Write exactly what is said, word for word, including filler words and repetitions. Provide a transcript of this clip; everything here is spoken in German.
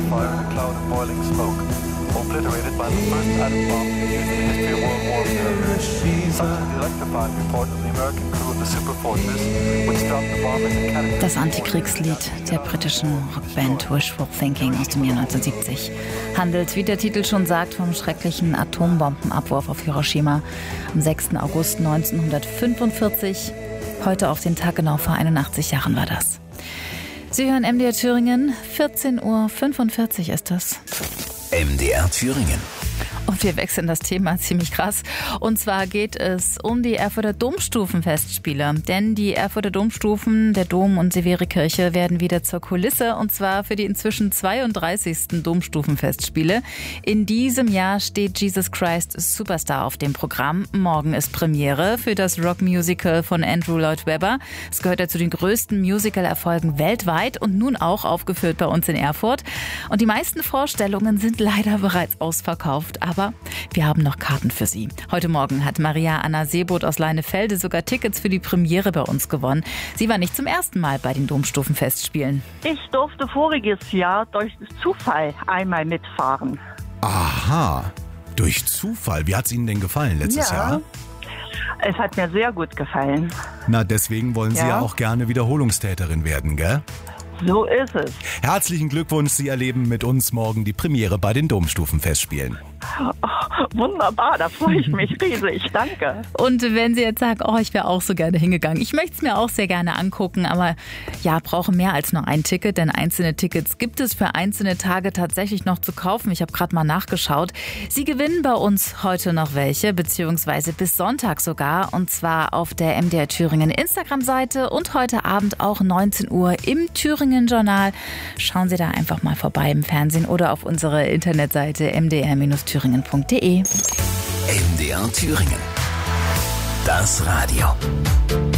fire in a cloud of boiling smoke, obliterated by the first atom bomb used in the history of World War Two. Such is the electrifying report of the American crew of the Super Fortress, which dropped the bomb as a catastrophe. Das Antikriegslied der britischen Rockband Wishful Thinking aus dem Jahr neunzehnhundertsiebzig handelt, wie der Titel schon sagt, vom schrecklichen Atombombenabwurf auf Hiroshima am sechsten August neunzehnhundertfünfundvierzig. Heute auf den Tag genau vor einundachtzig Jahren war das. Sie hören M D R Thüringen, vierzehn Uhr fünfundvierzig ist das. M D R Thüringen. Und wir wechseln das Thema ziemlich krass. Und zwar geht es um die Erfurter Domstufenfestspiele. Denn die Erfurter Domstufen, der Dom und Severikirche, werden wieder zur Kulisse. Und zwar für die inzwischen zweiunddreißigsten Domstufenfestspiele. In diesem Jahr steht Jesus Christ Superstar auf dem Programm. Morgen ist Premiere für das Rockmusical von Andrew Lloyd Webber. Es gehört ja zu den größten Musical-Erfolgen weltweit und nun auch aufgeführt bei uns in Erfurt. Und die meisten Vorstellungen sind leider bereits ausverkauft. Aber wir haben noch Karten für Sie. Heute Morgen hat Maria Anna Seeboth aus Leinefelde sogar Tickets für die Premiere bei uns gewonnen. Sie war nicht zum ersten Mal bei den Domstufenfestspielen. Ich durfte voriges Jahr durch Zufall einmal mitfahren. Aha, durch Zufall. Wie hat es Ihnen denn gefallen letztes ja. Jahr? Es hat mir sehr gut gefallen. Na, deswegen wollen Sie ja, ja auch gerne Wiederholungstäterin werden, gell? So ist es. Herzlichen Glückwunsch, Sie erleben mit uns morgen die Premiere bei den Domstufenfestspielen. Oh, wunderbar, da freue ich mich riesig. Danke. Und wenn Sie jetzt sagen, oh, ich wäre auch so gerne hingegangen. Ich möchte es mir auch sehr gerne angucken, aber ja, brauche mehr als nur ein Ticket, denn einzelne Tickets gibt es für einzelne Tage tatsächlich noch zu kaufen. Ich habe gerade mal nachgeschaut. Sie gewinnen bei uns heute noch welche, beziehungsweise bis Sonntag sogar, und zwar auf der M D R Thüringen Instagram-Seite und heute Abend auch neunzehn Uhr im Thüringen Journal. Schauen Sie da einfach mal vorbei im Fernsehen oder auf unsere Internetseite m d r thüringen punkt de. M D R Thüringen. Das Radio.